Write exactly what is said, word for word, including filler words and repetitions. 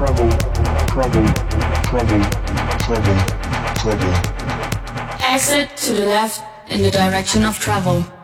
trouble, trouble, trouble, trouble, trouble. Exit to the left in the direction of travel.